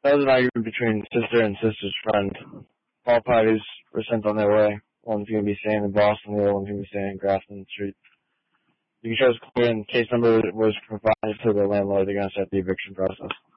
That was an argument between sister and sister's friend. All parties were sent on their way. One's going to be staying in Boston, the other one's going to be staying in Grafton Street. The chose clear and case number was provided to the landlord. They're going to start the eviction process.